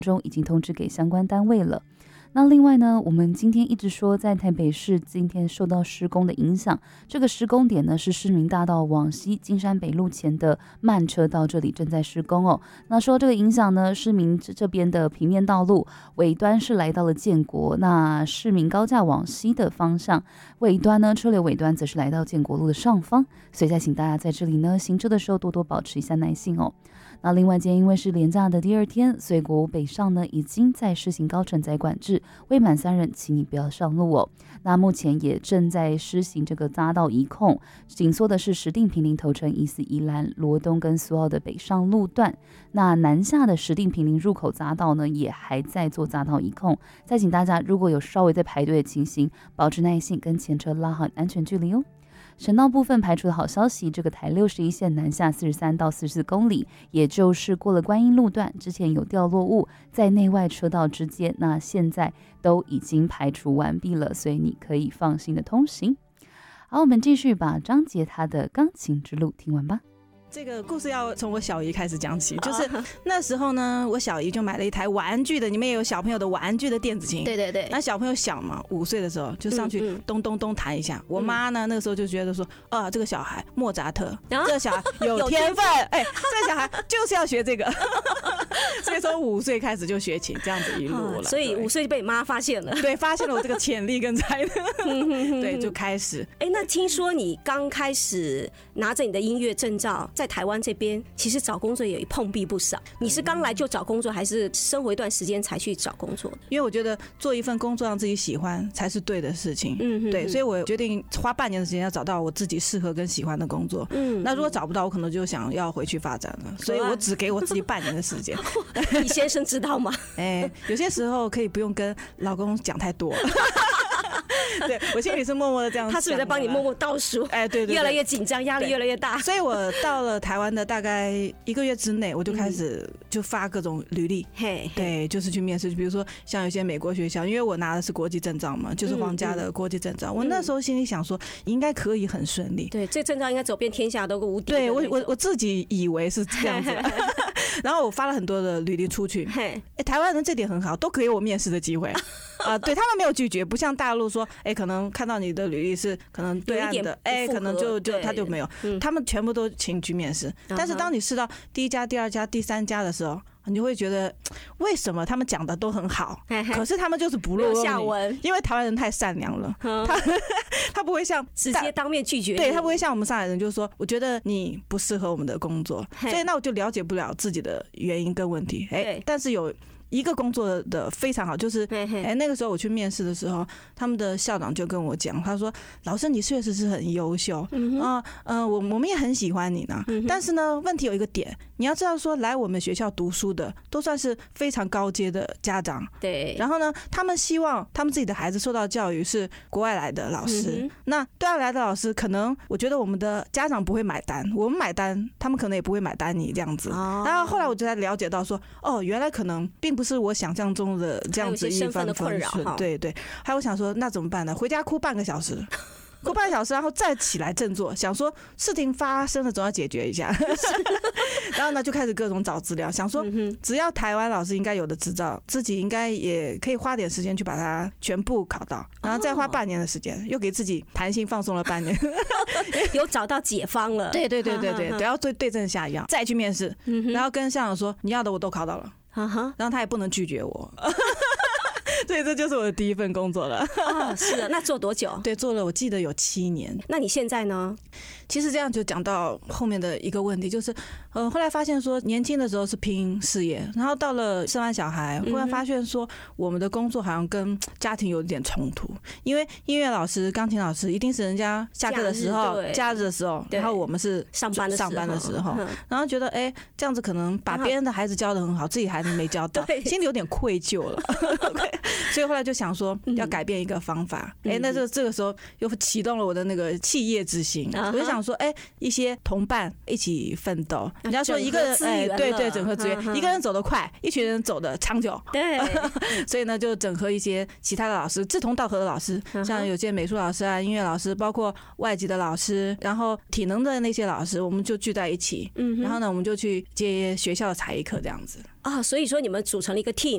中已经通知给相关单位了。那另外呢，我们今天一直说在台北市今天受到施工的影响，这个施工点呢是市民大道往西金山北路前的慢车道，这里正在施工哦。那受到这个影响呢，市民这边的平面道路尾端是来到了建国，那市民高架往西的方向尾端呢，车流尾端则是来到建国路的上方，所以再请大家在这里呢行车的时候多多保持一下耐性哦。那另外今天因为是连假的第二天，所以国五北上呢已经在施行高承载管制，未满3人请你不要上路哦。那目前也正在施行这个匝道移控，紧缩的是石碇坪林头城宜4宜兰罗东跟苏澳的北上路段。那南下的石碇坪林入口匝道呢也还在做匝道移控，再请大家如果有稍微在排队的情形，保持耐性跟前车拉好安全距离哦。省道部分排除的好消息，这个台61线南下43到44公里，也就是过了观音路段，之前有掉落物在内外车道之间，那现在都已经排除完毕了，所以你可以放心的通行。好，我们继续把张杰他的钢琴之路听完吧。 这个故事要从我小姨开始讲起，就是那时候呢，我小姨就买了一台玩具的，里面也有小朋友的玩具的电子琴。 对对对。 那小朋友小嘛，5岁的时候就上去咚咚咚弹一下。我妈呢，那个时候就觉得说，这个小孩莫扎特，这个小孩有天分，哎，这个小孩就是要学这个。所以从5岁开始就学琴，这样子一路了。 所以5岁就被妈发现了， 对，发现了我这个潜力跟才能，对，就开始。 哎，那听说你刚开始拿着你的音乐证照，在台湾这边其实找工作也碰壁不少。你是刚来就找工作，还是生活一段时间才去找工作的？ 因为我觉得做一份工作让自己喜欢才是对的事情。对，所以我决定花半年的时间要找到我自己适合跟喜欢的工作。那如果找不到，我可能就想要回去发展了。所以我只给我自己半年的时间。 你先生知道吗？ 有些时候可以不用跟老公讲太多。对，我心里是默默的这样想。 他是不是在帮你默默倒数？ 对， 越来越紧张，压力越来越大。 所以我到了台湾的大概1个月之内，我就开始就发各种履历。对，就是去面试。比如说像有些美国学校，因为我拿的是国际证照嘛，就是皇家的国际证照。我那时候心里想说，应该可以很顺利。 对，这证照应该走遍天下都个无敌。 对，我自己以为是这样子。然后我发了很多的履历出去。台湾人这点很好，都给我面试的机会。对，他们没有拒绝，不像大陆说，可能看到你的履历是可能对岸的，可能就他就没有，他们全部都请你去面试。但是当你试到第1家、第2家、第3家的时候，你就会觉得为什么他们讲的都很好，可是他们就是不录用你，因为台湾人太善良了，他不会像直接当面拒绝你， 对，他不会像我们上海人就是说，我觉得你不适合我们的工作，所以那我就了解不了自己的原因跟问题。但是有一个工作的非常好，就是那个时候我去面试的时候，他们的校长就跟我讲，他说：“老师，你确实是很优秀，我们也很喜欢你呢。但是呢，问题有一个点，你要知道说，来我们学校读书的都算是非常高阶的家长， 对。 然后呢，他们希望他们自己的孩子受到教育是国外来的老师，那对外来的老师，可能我觉得我们的家长不会买单，我们买单，他们可能也不会买单你这样子。然后后来我就才了解到说，原来可能并不是我想象中的这样子一帆风顺，对对。还有我想说，那怎么办呢？回家哭半个小时。哭半小时，然后再起来振作，想说事情发生了总要解决一下。然后呢，就开始各种找资料，想说只要台湾老师应该有的执照，自己应该也可以花点时间去把它全部考到，然后再花半年的时间，又给自己弹性放松了半年。 有找到解方了。 对，都要对症下药，再去面试，然后跟校长说你要的我都考到了，然后他也不能拒绝我。所以这就是我的第一份工作了。 是的，那做多久？ 对，做了我记得有7年。 那你现在呢？ 其实这样就讲到后面的一个问题，就是后来发现说，年轻的时候是拼事业，然后到了生完小孩，忽然发现说，我们的工作好像跟家庭有点冲突，因为音乐老师、钢琴老师一定是人家下课的时候、假日的时候，然后我们是上班的时候，然后觉得这样子可能把别人的孩子教得很好，自己孩子没教到，心里有点愧疚了。所以后来就想说要改变一个方法，那这个时候又启动了我的那个企业之心，我就想说，一些同伴一起奋斗。人家说一个人，对，整合资源，一个人走得快，一群人走得长久。 对， 所以呢，就整合一些其他的老师，志同道合的老师，像有些美术老师啊、音乐老师，包括外籍的老师，然后体能的那些老师，我们就聚在一起。然后呢，我们就去接学校的才艺课这样子。 所以说你们组成了一个 team，